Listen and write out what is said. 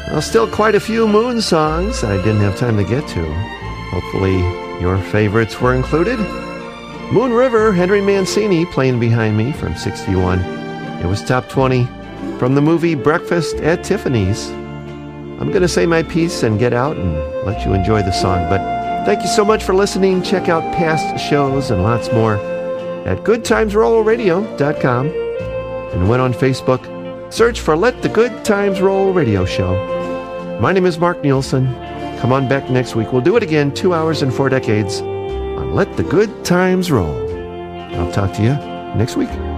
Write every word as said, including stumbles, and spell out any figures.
Well, still quite a few Moon songs I didn't have time to get to. Hopefully your favorites were included. Moon River, Henry Mancini playing behind me from sixty-one. It was top twenty from the movie Breakfast at Tiffany's. I'm going to say my piece and get out and let you enjoy the song. But thank you so much for listening. Check out past shows and lots more at good times roll radio dot com. And when on Facebook, search for Let the Good Times Roll Radio Show. My name is Mark Nielsen. Come on back next week. We'll do it again, two hours and four decades on Let the Good Times Roll. I'll talk to you next week.